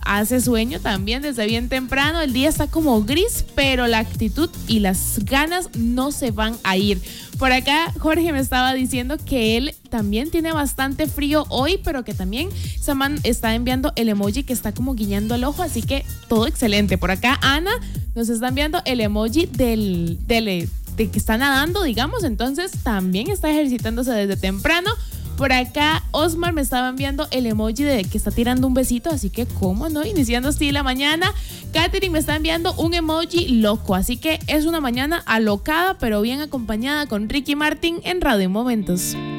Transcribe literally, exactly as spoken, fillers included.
hace sueño también desde bien temprano. El día está como gris, pero la actitud y las ganas no se van a ir. Por acá Jorge me estaba diciendo que él también tiene bastante frío hoy, pero que también Saman está enviando el emoji que está como guiñando el ojo, así que todo excelente. Por acá Ana nos está enviando el emoji del, del de que está nadando, digamos, entonces también está ejercitándose desde temprano. Por acá Osmar me estaba enviando el emoji de que está tirando un besito, así que cómo no, iniciando así la mañana. Katherine me está enviando un emoji loco, así que es una mañana alocada pero bien acompañada con Ricky Martin en Radio Momentos.